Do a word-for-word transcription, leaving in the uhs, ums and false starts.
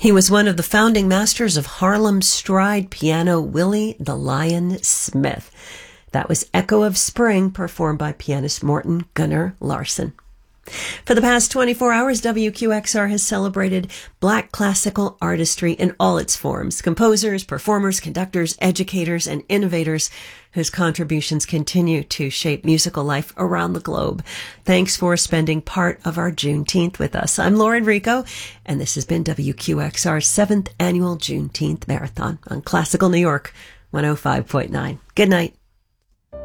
He was one of the founding masters of Harlem stride piano, Willie the Lion Smith. That was Echo of Spring, performed by pianist Morten Gunnar Larsen. For the past twenty-four hours, W Q X R has celebrated Black classical artistry in all its forms. Composers, performers, conductors, educators, and innovators whose contributions continue to shape musical life around the globe. Thanks for spending part of our Juneteenth with us. I'm Lauren Rico, and this has been W Q X R's seventh Annual Juneteenth Marathon on Classical New York one oh five point nine. Good night.